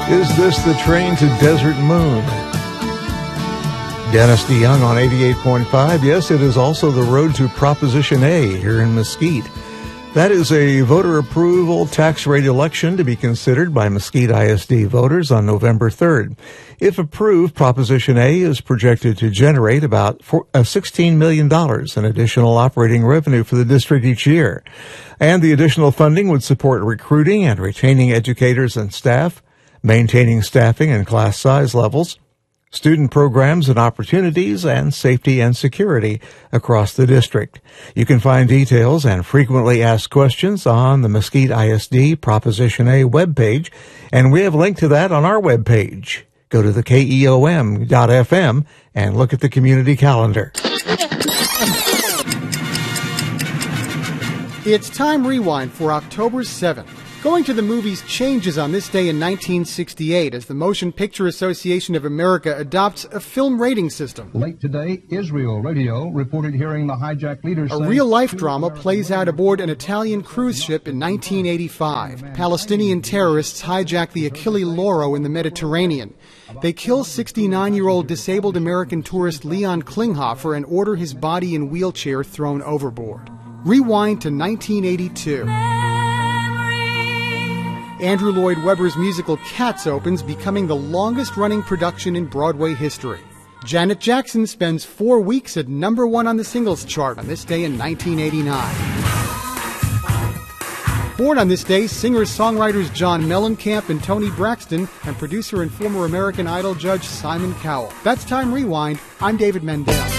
Is This the Train to Desert Moon? Dennis DeYoung on 88.5. Yes, it is also the road to Proposition A here in Mesquite. That is a voter approval tax rate election to be considered by Mesquite ISD voters on November 3rd. If approved, Proposition A is projected to generate about $16 million in additional operating revenue for the district each year. And the additional funding would support recruiting and retaining educators and staff, maintaining staffing and class size levels, student programs and opportunities, and safety and security across the district. You can find details and frequently asked questions on the Mesquite ISD Proposition A webpage, and we have a link to that on our webpage. Go to the KEOM.FM and look at the community calendar. It's Time Rewind for October 7th. Going to the movies changes on this day in 1968 as the Motion Picture Association of America adopts a film rating system. Late today, Israel Radio reported hearing the hijacked leaders A real-life drama plays out aboard an Italian cruise ship in 1985. Palestinian terrorists hijack the Achille Lauro in the Mediterranean. They kill 69-year-old disabled American tourist Leon Klinghoffer and order his body and wheelchair thrown overboard. Rewind to 1982. Andrew Lloyd Webber's musical Cats opens, becoming the longest-running production in Broadway history. Janet Jackson spends 4 weeks at #1 on the singles chart on this day in 1989. Born on this day, singers-songwriters John Mellencamp and Toni Braxton, and producer and former American Idol judge Simon Cowell. That's Time Rewind. I'm David Mendel.